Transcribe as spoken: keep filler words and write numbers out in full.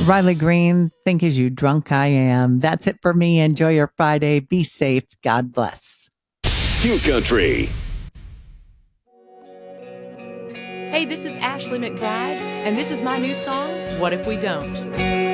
Riley Green, think as you drunk I am. That's it for me. Enjoy your Friday. Be safe. God bless. Q Country. Hey, this is Ashley McBride, and this is my new song, What If We Don't?